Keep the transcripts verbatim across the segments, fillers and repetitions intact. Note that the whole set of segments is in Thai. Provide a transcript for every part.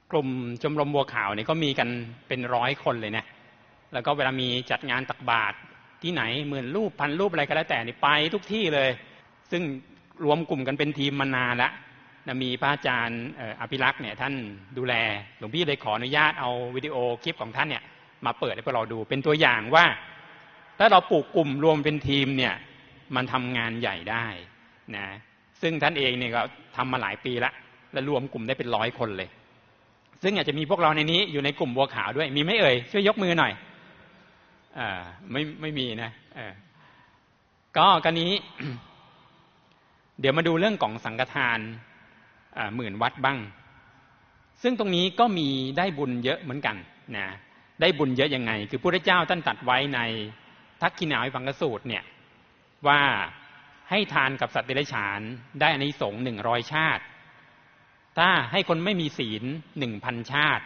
กลุ่มชมรมบัวขาวเนี่ยก็มีกันเป็นร้อยคนเลยนะแล้วก็เวลามีจัดงานตักบาตรที่ไหนหมื่นรูปพันรูปอะไรก็แล้วแต่นี่ไปทุกที่เลยซึ่งรวมกลุ่มกันเป็นทีมมานานแล้วนะมีพระอาจารย์อภิรักษ์เนี่ยท่านดูแลหลวงพี่เลยขออนุญาตเอาวิดีโอคลิปของท่านเนี่ยมาเปิดให้พวกเราดูเป็นตัวอย่างว่าถ้าเราปลูกกลุ่มรวมเป็นทีมเนี่ยมันทำงานใหญ่ได้นะซึ่งท่านเองเนี่ยก็ทำมาหลายปีแล้วและรวมกลุ่มได้เป็นร้อยคนเลยซึ่งอาจจะมีพวกเราในนี้อยู่ในกลุ่มบัวขาวด้วยมีไหมเอ่ยช่วยยกมือหน่อยอ่าไม่ไม่มีนะเออก็กันนี้ เดี๋ยวมาดูเรื่องของสังฆทานอ่าหมื่นวัดบ้างซึ่งตรงนี้ก็มีได้บุญเยอะเหมือนกันนะได้บุญเยอะยังไงคือพระพุทธเจ้าท่านตรัสไว้ในทักขิณาวิภังคสูตรเนี่ยว่าให้ทานกับสัตว์เดรัจฉานได้อานิสงส์หนึ่งร้อยชาติถ้าให้คนไม่มีศีลหนึ่งพันชาติ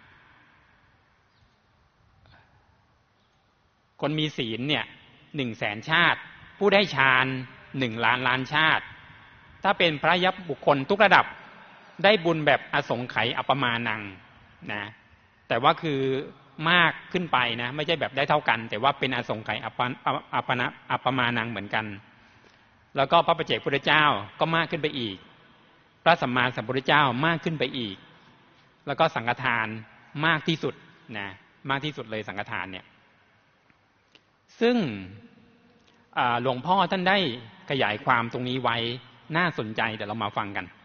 คนมีศีลเนี่ยหนึ่งแสนชาติผู้ได้ฌานหนึ่งล้านล้านชาติถ้าเป็นพระยบุคคลทุกระดับได้บุญแบบอสงไขยอัปมานังนะแต่ว่าคือมากขึ้นไปนะไม่ใช่แบบได้เท่ากันแต่ว่าเป็นอสงไขยอัปอัปนะอัปมานังเหมือนกันแล้วก็พระปัจเจกพุทธเจ้าก็มากขึ้นไปอีกพระสัมมาสัมพุทธเจ้ามากขึ้นไปอีกแล้วก็สังฆทานมากที่สุดนะมากที่สุดเลยสังฆทานเนี่ยซึ่งหลวงพ่อท่านได้ขยายความตรงนี้ไว้น่าสนใจเดี๋ยวเรามาฟังกัน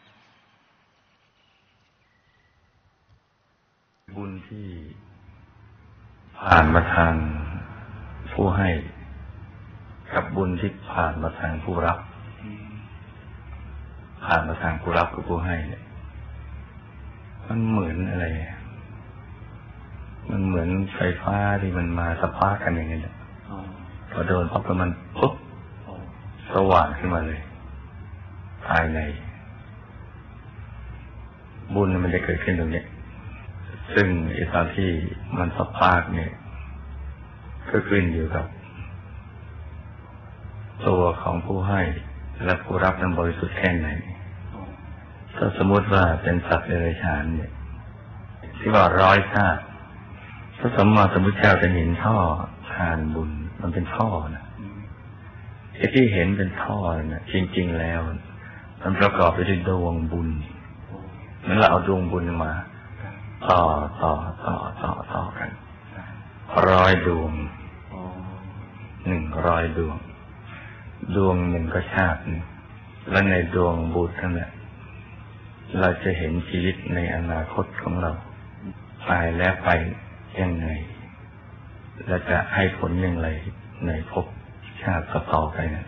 บุญที่ผ่านมาทางผู้ให้กับบุญที่ผ่านมาทางผู้รับผ่านมาทางผู้รับกับผู้ให้เนี่ยมันเหมือนอะไรมันเหมือนไฟฟ้าที่มันมาสปาร์กกันอย่างนี้แหละพอโดนปั๊บแล้วมันปุ๊บสว่างขึ้นมาเลยภายในบุญมันจะเกิดขึ้นตรงนี้ซึ่งไอ้ตอนที่มันสปาร์กเนี่ยก็ขึ้นอยู่กับตัวของผู้ให้และผู้รับนั้นบริสุทธิ์แค่ไหนถ้าสมมติว่าเป็นสัตว์เดรัจฉานเนี่ยที่ว่าร้อยชาติพระสัมมาสัมพุทธเจ้าจะเห็นท่อทานบุญมันเป็นท่อนะไอ้ที่เห็นเป็นท่อเนี่ยจริงๆแล้วมันประกอบไปด้วยดวงบุญนั้นเราเอาดวงบุญมาต่อต่อต่อต่อต่อกันร้อยดวงหนึ่งร้อยดวงดวงหนึ่งก็ชาติหนึ่งและในดวงบุญนั่นแหละเราจะเห็นชีวิตในอนาคตของเราตายแล้วไปยังไงและจะให้ผลอย่างไรในภพชาติต่อไปนะ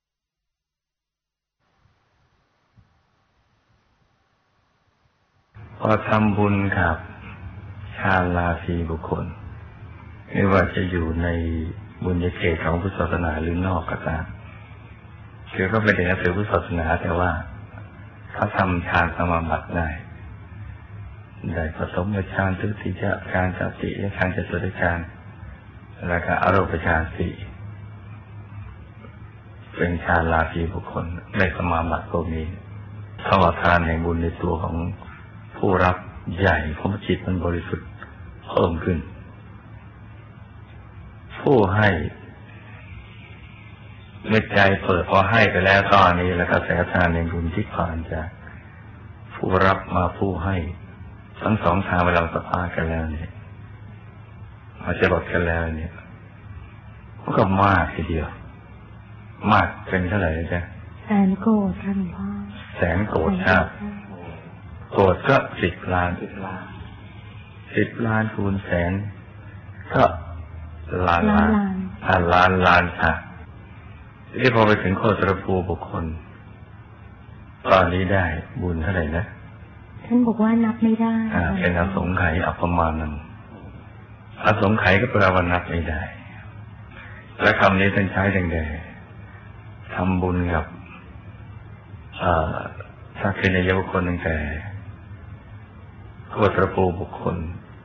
พอทำบุญกับฌานราศีบุคคลไม่ว่าจะอยู่ในบุญญาเขตของพุทธศาสนาหรือนอกก็ตามคือก็ไม่ได้นับถือพุทธศาสนาแต่ว่าเขาทำฌานสมาบัติได้ได้ผสมกับฌานทุติยฌานจตุติฌานจตุตฌานแล้วก็อรูปฌานสี่เป็นฌานราศีบุคคลได้สมาบัติพวกนี้เท่ากับทานแห่งบุญในตัวของผู้รับใหญ่เพราะจิตมันบริสุทธิ์เพิ่มขึ้นผู้ให้เมื่อใจเปิดพอให้ไปแล้วตอนนี้แล้วก็แสทานแห่งบุญที่ผ่านจากผู้รับมาผู้ให้ทั้งสองทางเวลาสปากันแล้วเนี่ยมาจะลดกันแล้วเนี่ยมันก็มากทีเดียวมากเป็นเท่าไหร่จ๊ะแสนโกรธท่านพ่อแสนโกรธชาติโกรธก็สิบล้านสิบล้านสิบล้านคูณแสนก็ล้านล้านล้านล้านล้านชาติที่พอไปถึงโคตรภูบุคคลตอนนี้ได้บุญเท่าไหร่นะท่านบอกว่านับไม่ได้อ่าเป็นอสงไขยอัปมานังอสงไขยก็แปลว่านับไม่ได้และคำนี้ท่านใช้ตั้งแต่ทำบุญกับสักขีนายบุคคลตั้งแต่โคตรภูบุคคล